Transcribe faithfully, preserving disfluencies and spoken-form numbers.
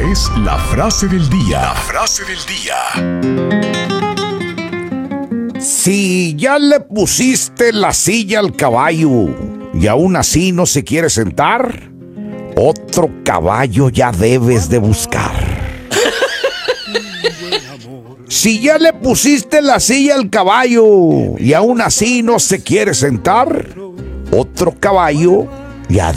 es la frase del día. La frase del día. Si ya le pusiste la silla al caballo y aún así no se quiere sentar, otro caballo ya debes de buscar. Si ya le pusiste la silla al caballo y aún así no se quiere sentar, otro caballo ya